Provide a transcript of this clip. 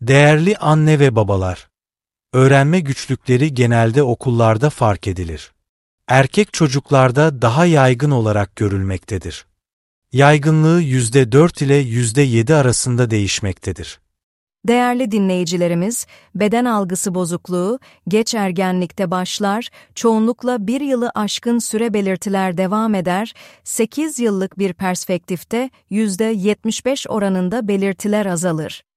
Değerli anne ve babalar, öğrenme güçlükleri genelde okullarda fark edilir. Erkek çocuklarda daha yaygın olarak görülmektedir. Yaygınlığı %4 ile %7 arasında değişmektedir. Değerli dinleyicilerimiz, beden algısı bozukluğu geç ergenlikte başlar, çoğunlukla 1 yılı aşkın süre belirtiler devam eder, 8 yıllık bir perspektifte %75 oranında belirtiler azalır.